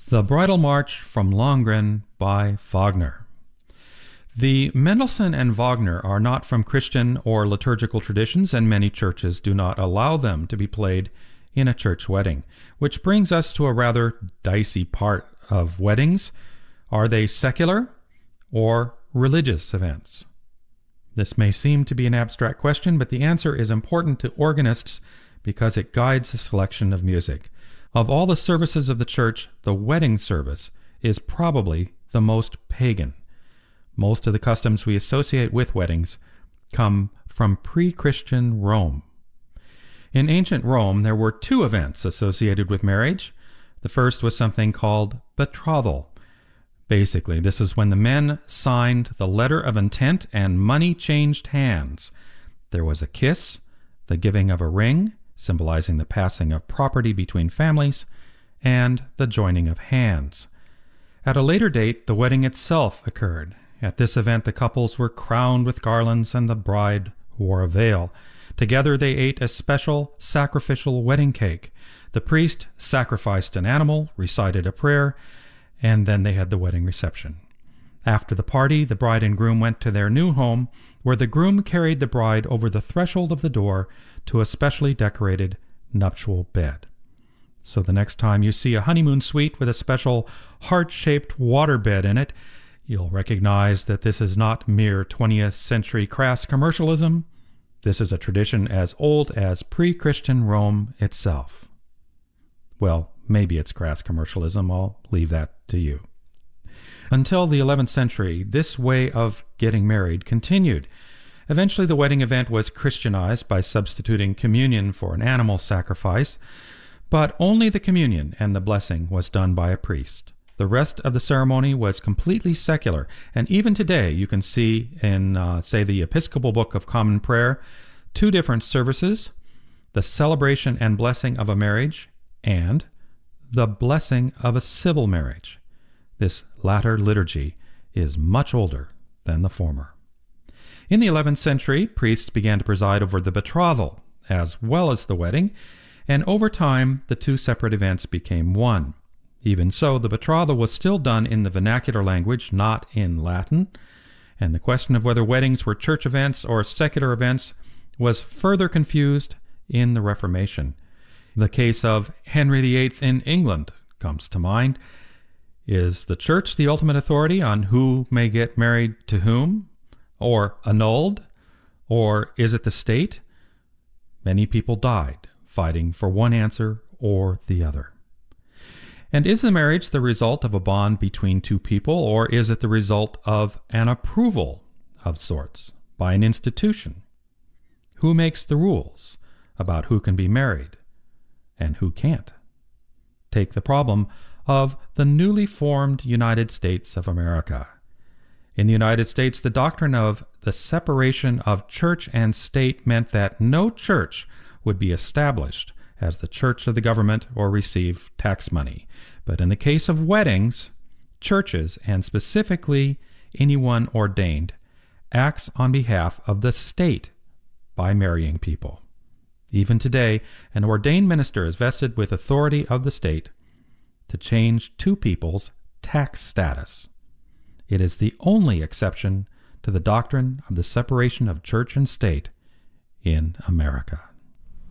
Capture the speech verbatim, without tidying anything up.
The Bridal March from Lohengrin by Wagner. The Mendelssohn and Wagner are not from Christian or liturgical traditions, and many churches do not allow them to be played in a church wedding, which brings us to a rather dicey part of weddings. Are they secular or religious events? This may seem to be an abstract question, but the answer is important to organists because it guides the selection of music. Of all the services of the church, the wedding service is probably the most pagan. Most of the customs we associate with weddings come from pre-Christian Rome. In ancient Rome, there were two events associated with marriage. The first was something called betrothal. Basically, this is when the men signed the letter of intent and money changed hands. There was a kiss, the giving of a ring, symbolizing the passing of property between families, and the joining of hands. At a later date, the wedding itself occurred. At this event, the couples were crowned with garlands and the bride wore a veil. Together, they ate a special sacrificial wedding cake. The priest sacrificed an animal, recited a prayer, and then they had the wedding reception. After the party, the bride and groom went to their new home, where the groom carried the bride over the threshold of the door to a specially decorated nuptial bed. So the next time you see a honeymoon suite with a special heart-shaped water bed in it, you'll recognize that this is not mere twentieth century crass commercialism. This is a tradition as old as pre-Christian Rome itself. Well, maybe it's crass commercialism. I'll leave that to you. Until the eleventh century, this way of getting married continued. Eventually, the wedding event was Christianized by substituting communion for an animal sacrifice, but only the communion and the blessing was done by a priest. The rest of the ceremony was completely secular, and even today you can see in, uh, say, the Episcopal Book of Common Prayer, two different services: the celebration and blessing of a marriage and the blessing of a civil marriage. This latter liturgy is much older than the former. In the eleventh century, priests began to preside over the betrothal as well as the wedding, and over time the two separate events became one. Even so, the betrothal was still done in the vernacular language, not in Latin, and the question of whether weddings were church events or secular events was further confused in the Reformation. The case of Henry the Eighth in England comes to mind. Is the church the ultimate authority on who may get married to whom, or annulled, or is it the state? Many people died fighting for one answer or the other. And is the marriage the result of a bond between two people, or is it the result of an approval of sorts by an institution? Who makes the rules about who can be married and who can't? Take the problem of the newly formed United States of America. In the United States, the doctrine of the separation of church and state meant that no church would be established as the church of the government or receive tax money. But in the case of weddings, churches, and specifically anyone ordained, acts on behalf of the state by marrying people. Even today, an ordained minister is vested with authority of the state to change two people's tax status. It is the only exception to the doctrine of the separation of church and state in America.